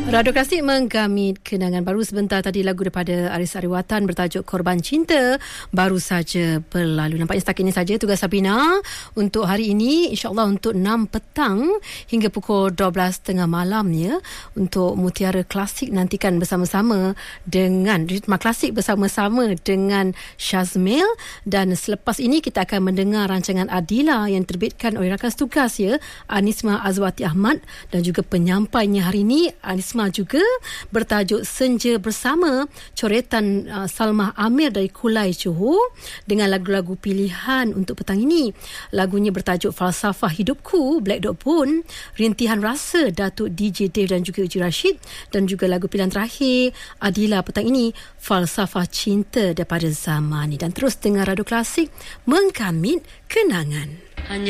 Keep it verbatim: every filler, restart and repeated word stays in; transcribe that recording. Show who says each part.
Speaker 1: Radio Klasik menggamit kenangan baru. Sebentar tadi lagu daripada Aris Ariwatan bertajuk Korban Cinta baru saja berlalu. Nampaknya setakat ini saja tugas Sabina untuk hari ini. InsyaAllah untuk enam petang hingga pukul dua belas tiga puluh malam ya. Untuk Mutiara Klasik nantikan bersama-sama dengan Ritma Klasik bersama-sama dengan Syazmil. Dan selepas ini kita akan mendengar rancangan Adila yang terbitkan oleh rakan setugas ya, Anisma Azwati Ahmad, dan juga penyampainya hari ini Anisma juga bertajuk Senja Bersama, coretan uh, Salmah Amir dari Kulai Johor dengan lagu-lagu pilihan untuk petang ini. Lagunya bertajuk Falsafah Hidupku, Black Dog Pun, Rintihan Rasa, Datuk D J Dave dan juga Uji Rashid, dan juga lagu pilihan terakhir Adila petang ini, Falsafah Cinta daripada Zamani. Dan terus dengar Radio Klasik mengkamit kenangan. Hanya